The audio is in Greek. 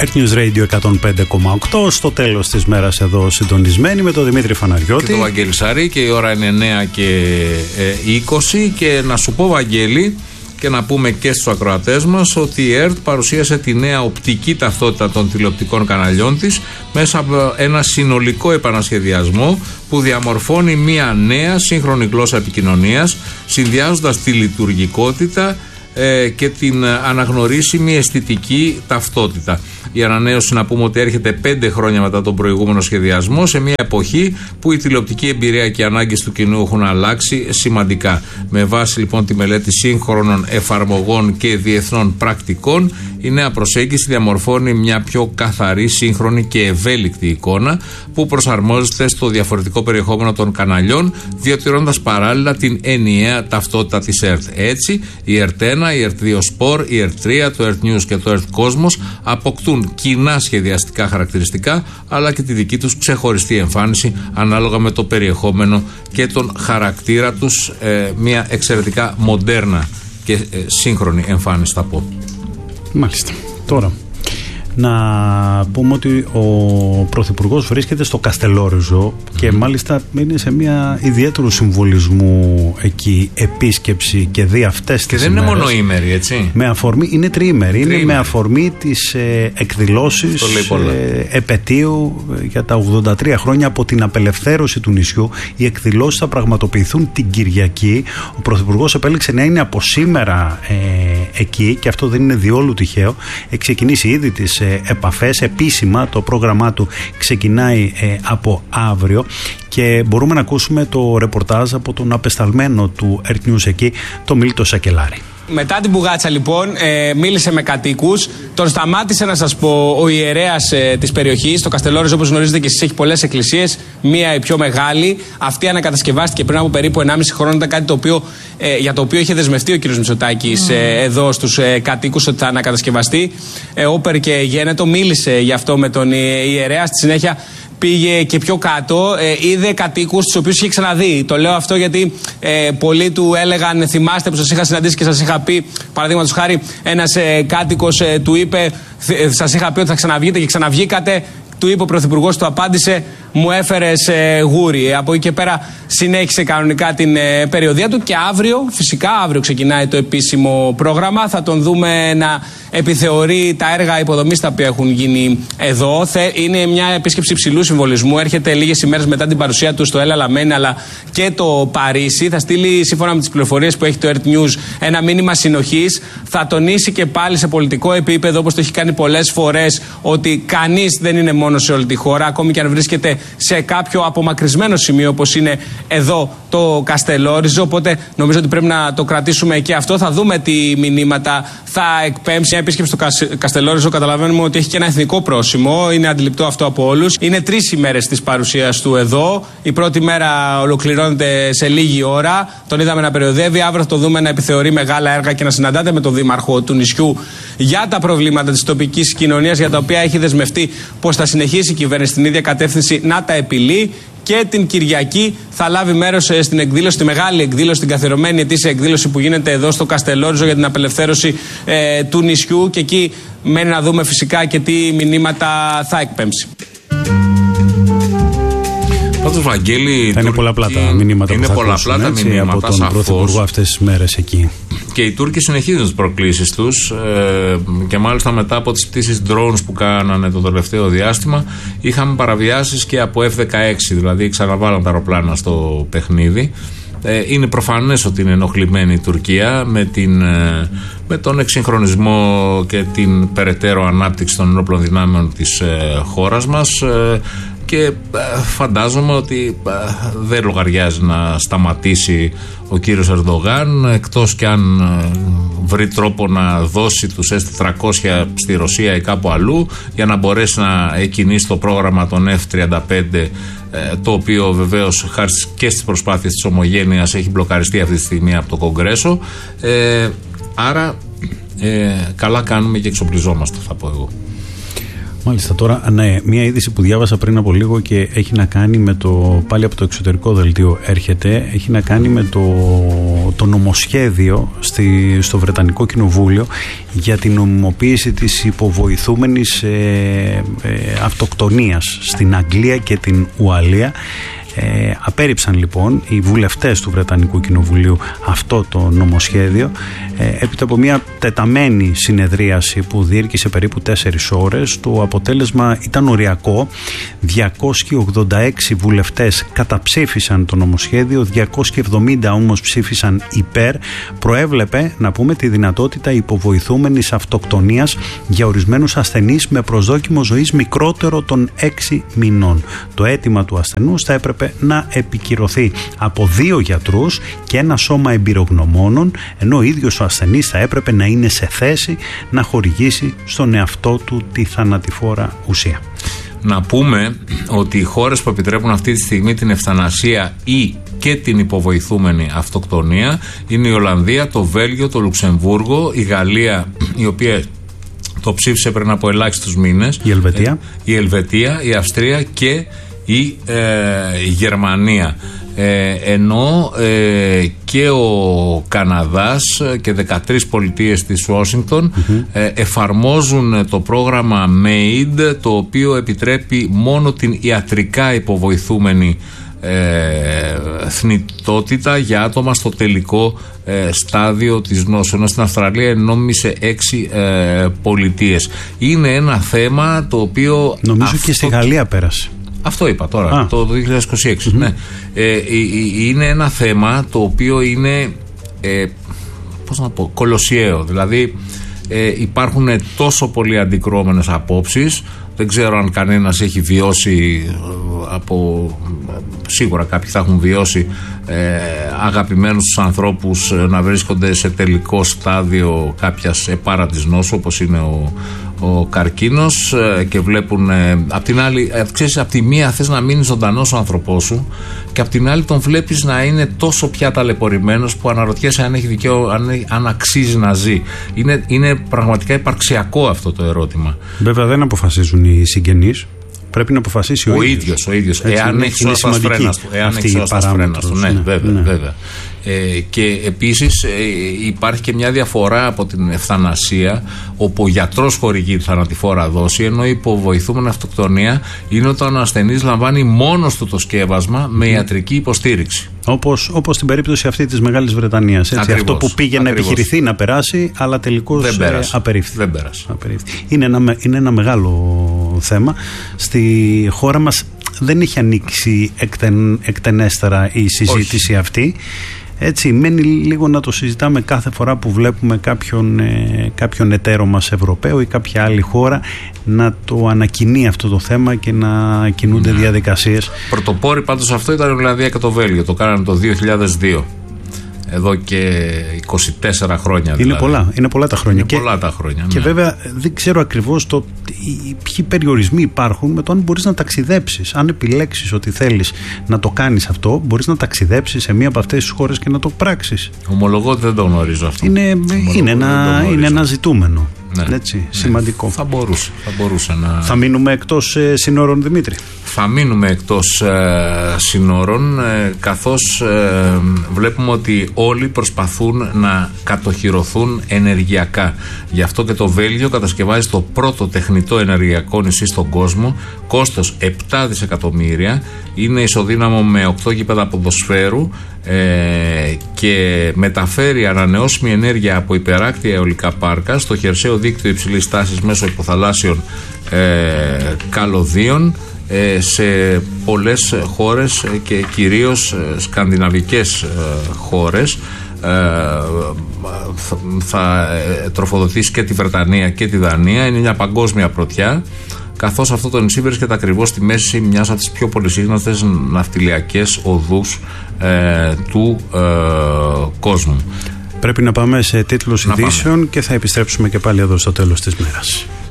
Earth News Radio 105,8. Στο τέλος της μέρας εδώ συντονισμένοι με τον Δημήτρη Φαναριώτη και τον Βαγγέλη Σαρή, και η ώρα είναι 9:20. Και να σου πω, Βαγγέλη, και να πούμε και στους ακροατές μας ότι η ΕΡΤ παρουσίασε τη νέα οπτική ταυτότητα των τηλεοπτικών καναλιών της μέσα από ένα συνολικό επανασχεδιασμό που διαμορφώνει μια νέα σύγχρονη γλώσσα επικοινωνίας, συνδυάζοντας τη λειτουργικότητα και την αναγνωρίσιμη αισθητική ταυτότητα. Η ανανέωση, να πούμε, ότι έρχεται 5 χρόνια μετά τον προηγούμενο σχεδιασμό, σε μια εποχή που η τηλεοπτική εμπειρία και οι ανάγκες του κοινού έχουν αλλάξει σημαντικά. Με βάση λοιπόν τη μελέτη σύγχρονων εφαρμογών και διεθνών πρακτικών, η νέα προσέγγιση διαμορφώνει μια πιο καθαρή, σύγχρονη και ευέλικτη εικόνα που προσαρμόζεται στο διαφορετικό περιεχόμενο των καναλιών, διατηρώντας παράλληλα την ενιαία ταυτότητα της ΕΡΤ. Έτσι, η ΕΡΤ 1, η ΕΡΤ 2 Sport, η ΕΡΤ 3, το ΕΡΤ News και το ΕΡΤ Κόσμος αποκτούν κοινά σχεδιαστικά χαρακτηριστικά, αλλά και τη δική τους ξεχωριστή εμφάνιση ανάλογα με το περιεχόμενο και τον χαρακτήρα τους. Μια εξαιρετικά μοντέρνα και σύγχρονη εμφάνιση, θα πω. Μάλιστα. Τώρα, να πούμε ότι ο Πρωθυπουργός βρίσκεται στο Καστελόριζο και μάλιστα είναι σε μια ιδιαίτερου συμβολισμού εκεί επίσκεψη και δει αυτές τις ημέρες. Και δεν είναι μονοήμερη, έτσι. Με αφορμή, είναι τριήμερη. Είναι με αφορμή τις εκδηλώσεις επετείου για τα 83 χρόνια από την απελευθέρωση του νησιού. Οι εκδηλώσεις θα πραγματοποιηθούν την Κυριακή. Ο Πρωθυπουργός επέλεξε να είναι από σήμερα εκεί, και αυτό δεν είναι διόλου τυχαίο. Έχει ξεκινήσει ήδη τις επαφές επίσημα, το πρόγραμμά του ξεκινάει από αύριο, και μπορούμε να ακούσουμε το ρεπορτάζ από τον απεσταλμένο του Earth News εκεί, το Μίλτο Σακελάρη. Μετά την μπουγάτσα λοιπόν μίλησε με κατοίκους, τον σταμάτησε, να σας πω, ο ιερέας της περιοχής. Το Καστελόριζο, όπως γνωρίζετε και εσείς, έχει πολλές εκκλησίες, μία η πιο μεγάλη. Αυτή ανακατασκευάστηκε πριν από περίπου 1,5 χρόνο, ήταν κάτι για το οποίο είχε δεσμευτεί ο κ. Μητσοτάκης εδώ στους κατοίκους ότι θα ανακατασκευαστεί. Όπερ και γένετο, μίλησε γι' αυτό με τον ιερέα. Στη συνέχεια πήγε και πιο κάτω, είδε κατοίκους τους οποίους είχε ξαναδεί. Το λέω αυτό γιατί πολλοί του έλεγαν, θυμάστε που σας είχα συναντήσει και σας είχα πει, παραδείγματος χάρη, ένας κάτοικος του είπε, σας είχα πει ότι θα ξαναβγείτε και ξαναβγήκατε. Του είπε ο Πρωθυπουργός, του απάντησε, μου έφερες γούρι. Από εκεί και πέρα συνέχισε κανονικά την περιοδία του, και φυσικά αύριο ξεκινάει το επίσημο πρόγραμμα. Θα τον δούμε να επιθεωρεί τα έργα υποδομής τα οποία έχουν γίνει εδώ. Είναι μια επίσκεψη υψηλού συμβολισμού. Έρχεται λίγες ημέρες μετά την παρουσία του στο Έλα Λαμένη αλλά και το Παρίσι. Θα στείλει, σύμφωνα με τις πληροφορίες που έχει το Earth News, ένα μήνυμα συνοχής. Θα τονίσει και πάλι σε πολιτικό επίπεδο, όπως το έχει κάνει πολλές φορές, ότι κανείς δεν είναι μόνο σε όλη τη χώρα, ακόμη και αν βρίσκεται σε κάποιο απομακρυσμένο σημείο όπως είναι εδώ το Καστελόριζο. Οπότε νομίζω ότι πρέπει να το κρατήσουμε και αυτό. Θα δούμε τι μηνύματα θα εκπέμψει. Μια επίσκεψη στο Καστελόριζο, καταλαβαίνουμε ότι έχει και ένα εθνικό πρόσημο. Είναι αντιληπτό αυτό από όλους. Είναι 3 ημέρες της παρουσίας του εδώ. Η πρώτη μέρα ολοκληρώνεται σε λίγη ώρα. Τον είδαμε να περιοδεύει. Αύριο θα το δούμε να επιθεωρεί μεγάλα έργα και να συναντάται με τον δήμαρχο του νησιού για τα προβλήματα της τοπικής κοινωνίας, για τα οποία έχει δεσμευτεί πως θα συνεχίσει η κυβέρνηση στην ίδια κατεύθυνση να τα επιλύει. Και την Κυριακή θα λάβει μέρος στην εκδήλωση, τη μεγάλη εκδήλωση, την καθιερωμένη ετήσια εκδήλωση που γίνεται εδώ στο Καστελόριζο για την απελευθέρωση του νησιού, και εκεί μένει να δούμε φυσικά και τι μηνύματα θα εκπέμψει. Πάντως, Βαγγέλη, θα είναι πολλαπλά τα μηνύματα που θα ακούσουν, έτσι, από τον Πρωθυπουργό αυτές τις μέρες εκεί. Και οι Τούρκοι συνεχίζουν τις προκλήσεις τους, και μάλιστα μετά από τις πτήσεις drones που κάνανε το τελευταίο διάστημα, είχαμε παραβιάσεις και από F-16, δηλαδή ξαναβάλαν τα αεροπλάνα στο παιχνίδι. Είναι προφανές ότι είναι ενοχλημένη η Τουρκία με τον εξυγχρονισμό και την περαιτέρω ανάπτυξη των ενόπλων δυνάμεων της χώρας μας, και φαντάζομαι ότι δεν λογαριάζει να σταματήσει ο κύριος Ερντογάν, εκτός κι αν βρει τρόπο να δώσει τους S-400 στη Ρωσία ή κάπου αλλού, για να μπορέσει να εκκινήσει το πρόγραμμα των F-35, το οποίο βεβαίως χάρη και στις προσπάθειες της ομογένειας έχει μπλοκαριστεί αυτή τη στιγμή από το Κογκρέσο. Άρα καλά κάνουμε και εξοπλιζόμαστε, θα πω εγώ. Μάλιστα, τώρα ναι, μια είδηση που διάβασα πριν από λίγο και έχει να κάνει με πάλι από το εξωτερικό δελτίο έρχεται, έχει να κάνει με το νομοσχέδιο στο Βρετανικό Κοινοβούλιο για την νομιμοποίηση της υποβοηθούμενης αυτοκτονίας στην Αγγλία και την Ουαλία. Απέρριψαν λοιπόν οι βουλευτές του Βρετανικού Κοινοβουλίου αυτό το νομοσχέδιο έπειτα από μια τεταμένη συνεδρίαση που διήρκησε περίπου 4 ώρες. Το αποτέλεσμα ήταν οριακό. 286 βουλευτές καταψήφισαν το νομοσχέδιο, 270 όμως ψήφισαν υπέρ. Προέβλεπε, να πούμε, τη δυνατότητα υποβοηθούμενης αυτοκτονίας για ορισμένους ασθενείς με προσδόκιμο ζωής μικρότερο των 6 μηνών. Το αίτημα του ασθενούς θα έπρεπε να επικυρωθεί από 2 γιατρούς και ένα σώμα εμπειρογνωμόνων, ενώ ο ίδιος ο ασθενής θα έπρεπε να είναι σε θέση να χορηγήσει στον εαυτό του τη θανατηφόρα ουσία. Να πούμε ότι οι χώρες που επιτρέπουν αυτή τη στιγμή την ευθανασία ή και την υποβοηθούμενη αυτοκτονία είναι η Ολλανδία, το Βέλγιο, το Λουξεμβούργο, η Γαλλία, η οποία το ψήφισε πριν από ελάχιστους μήνες, η Ελβετία, η Αυστρία και η Γερμανία. Ενώ και ο Καναδάς και 13 πολιτείες της Ουάσιγκτον εφαρμόζουν το πρόγραμμα MAID, το οποίο επιτρέπει μόνο την ιατρικά υποβοηθούμενη θνητότητα για άτομα στο τελικό στάδιο της νόσου, ενώ στην Αυστραλία νόμισε 6 πολιτείες. Είναι ένα θέμα το οποίο νομίζω και στη Γαλλία πέρασε. Αυτό είπα τώρα, το 2026. Ναι. Είναι ένα θέμα το οποίο είναι, πώς να πω, κολοσιαίο. Δηλαδή υπάρχουν τόσο πολλοί αντικρώμενες απόψεις. Δεν ξέρω αν κανένας έχει βιώσει σίγουρα κάποιοι θα έχουν βιώσει αγαπημένους τους ανθρώπους να βρίσκονται σε τελικό στάδιο κάποιας επάρατης νόσου, όπως είναι ο καρκίνος, και βλέπουν απ' την άλλη, ξέρεις, απ' τη μία θες να μείνει ζωντανός ο άνθρωπός σου και απ' την άλλη τον βλέπεις να είναι τόσο πια ταλαιπωρημένος που αναρωτιέσαι αν έχει δικαίωμα, αν αξίζει να ζει. Είναι πραγματικά υπαρξιακό αυτό το ερώτημα. Βέβαια δεν αποφασίζουν οι συγγενείς. Πρέπει να αποφασίσει ο ίδιος. Εάν έχει σώσει τα φρένα του. Ναι, βέβαια. Και επίσης υπάρχει και μια διαφορά από την ευθανασία, όπου ο γιατρός χορηγεί τη θανατηφόρα δόση, ενώ η υποβοηθούμενη αυτοκτονία είναι όταν ο ασθενής λαμβάνει μόνος του το σκεύασμα με ιατρική υποστήριξη. Όπως στην περίπτωση αυτή της Μεγάλης Βρετανίας. Έτσι, αυτό που πήγε να επιχειρηθεί να περάσει, αλλά τελικώς απερίφθη. Δεν πέρασε. Είναι ένα μεγάλο θέμα. Στη χώρα μας δεν έχει ανοίξει εκτενέστερα η συζήτηση αυτή. Έτσι, μένει λίγο να το συζητάμε κάθε φορά που βλέπουμε κάποιον εταίρο μας Ευρωπαίο ή κάποια άλλη χώρα να το ανακοινεί αυτό το θέμα και να κινούνται διαδικασίες. Πρωτοπόροι πάντως αυτό ήταν η Ολλανδία και το Βέλγιο. Το κάνανε το 2002. Εδώ και 24 χρόνια δηλαδή. Είναι πολλά τα χρόνια. Και ναι. βέβαια δεν ξέρω ακριβώς ποιοι περιορισμοί υπάρχουν με το αν μπορείς να ταξιδέψεις. Αν επιλέξεις ότι θέλεις να το κάνεις αυτό, μπορείς να ταξιδέψεις σε μία από αυτές τις χώρες και να το πράξεις. Ομολογώ ότι δεν το γνωρίζω αυτό. Είναι ένα ζητούμενο. Ναι. Έτσι, σημαντικό. Θα μπορούσε να... Θα μείνουμε εκτός συνόρων, Δημήτρη. Θα μείνουμε εκτός συνόρων, καθώς βλέπουμε ότι όλοι προσπαθούν να κατοχυρωθούν ενεργειακά. Γι' αυτό και το Βέλγιο κατασκευάζει το πρώτο τεχνητό ενεργειακό νησί στον κόσμο, κόστος 7 δισεκατομμύρια, είναι ισοδύναμο με 8 γήπεδα ποδοσφαίρου και μεταφέρει ανανεώσιμη ενέργεια από υπεράκτια αιωλικά πάρκα στο χερσαίο δίκτυο υψηλής τάσης μέσω υποθαλάσσιων καλωδίων σε πολλές χώρες και κυρίως σκανδιναβικές χώρες. Θα τροφοδοτήσει και τη Βρετανία και τη Δανία. Είναι μια παγκόσμια πρωτιά, καθώς αυτό το νησί βρίσκεται ακριβώς στη μέση μιας από τις πιο πολυσύχναστες ναυτιλιακές οδούς του κόσμου. Πρέπει να πάμε σε τίτλους ειδήσεων και θα επιστρέψουμε και πάλι εδώ στο τέλος της μέρας.